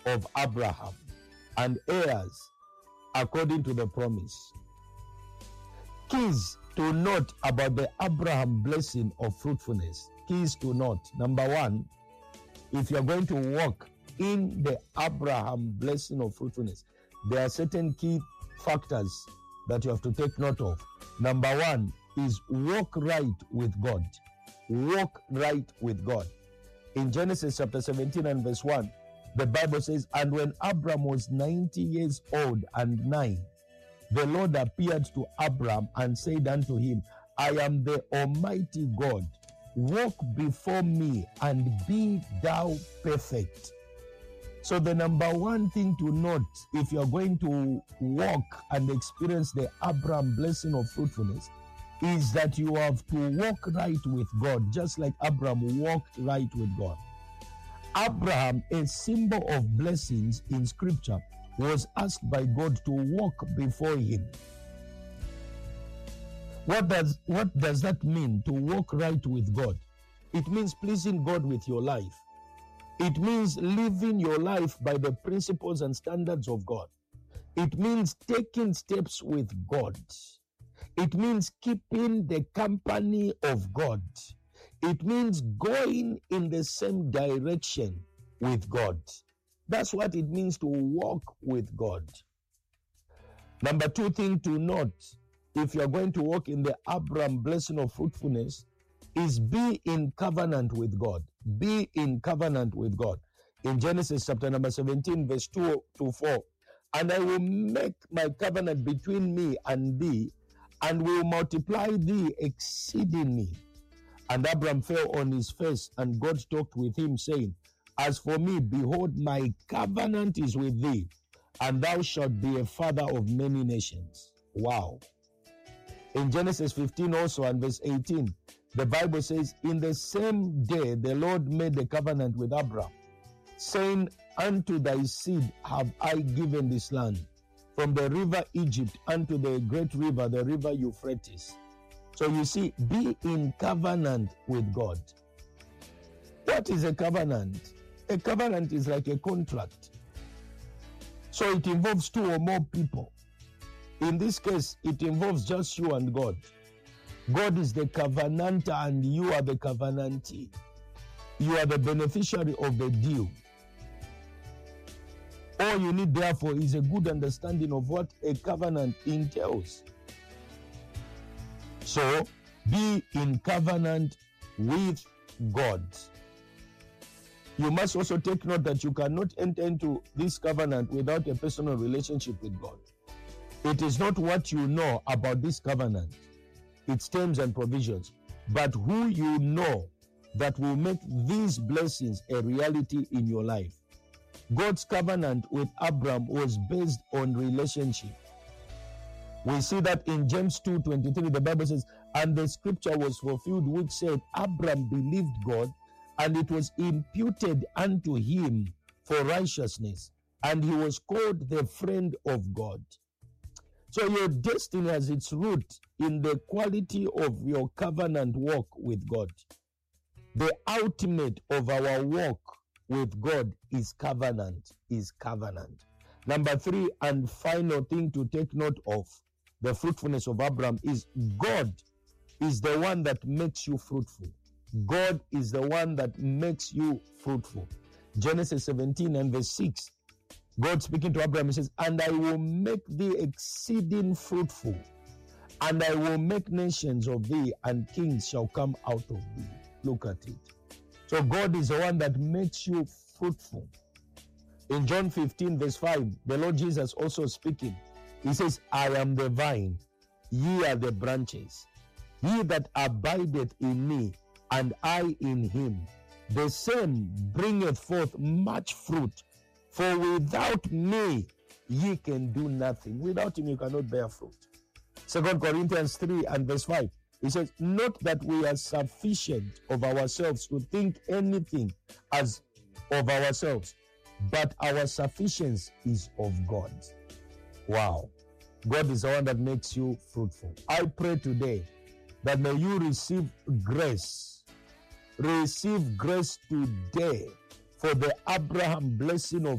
of Abraham and heirs according to the promise. Keys to note about the Abraham blessing of fruitfulness. Keys to note. Number one, if you're going to walk in the Abraham blessing of fruitfulness, there are certain key factors that you have to take note of. Number one is walk right with God. Walk right with God. In Genesis chapter 17 and verse 1, the Bible says, and when Abram was 90 years old and 9, the Lord appeared to Abram and said unto him, I am the Almighty God. Walk before me and be thou perfect. So the number one thing to note, if you're going to walk and experience the Abraham blessing of fruitfulness, is that you have to walk right with God, just like Abraham walked right with God. Abraham, a symbol of blessings in scripture, was asked by God to walk before him. What does that mean, to walk right with God? It means pleasing God with your life. It means living your life by the principles and standards of God. It means taking steps with God. It means keeping the company of God. It means going in the same direction with God. That's what it means to walk with God. Number two thing to note, if you're going to walk in the Abraham blessing of fruitfulness, is be in covenant with God. Be in covenant with God. In Genesis chapter number 17, verse 2 to 4, and I will make my covenant between me and thee, and will multiply thee exceedingly. And Abram fell on his face, and God talked with him, saying, as for me, behold, my covenant is with thee, and thou shalt be a father of many nations. Wow. In Genesis 15 also and verse 18, the Bible says, in the same day the Lord made a covenant with Abram, saying, unto thy seed have I given this land, from the river Egypt unto the great river, the river Euphrates. So you see, be in covenant with God. What is a covenant? A covenant is like a contract. So it involves two or more people. In this case, it involves just you and God. God is the covenanter and you are the covenantee. You are the beneficiary of the deal. All you need, therefore, is a good understanding of what a covenant entails. So, be in covenant with God. You must also take note that you cannot enter into this covenant without a personal relationship with God. It is not what you know about this covenant, its terms and provisions, but who you know that will make these blessings a reality in your life. God's covenant with Abram was based on relationship. We see that in James 2:23, the Bible says, and the scripture was fulfilled, which said, Abram believed God, and it was imputed unto him for righteousness, and he was called the friend of God. So your destiny has its root in the quality of your covenant walk with God. The ultimate of our walk with God is covenant, Number three and final thing to take note of the fruitfulness of Abraham is God is the one that makes you fruitful. God is the one that makes you fruitful. Genesis 17 and verse 6, God speaking to Abraham, he says, and I will make thee exceeding fruitful, and I will make nations of thee, and kings shall come out of thee. Look at it. So God is the one that makes you fruitful. In John 15 verse 5, the Lord Jesus also speaking, he says, I am the vine, ye are the branches. He that abideth in me, and I in him, the same bringeth forth much fruit. For without me, ye can do nothing. Without him, you cannot bear fruit. 2 Corinthians 3 and verse 5, it says, not that we are sufficient of ourselves to think anything as of ourselves, but our sufficiency is of God. Wow. God is the one that makes you fruitful. I pray today that may you receive grace. Receive grace today for the Abraham blessing of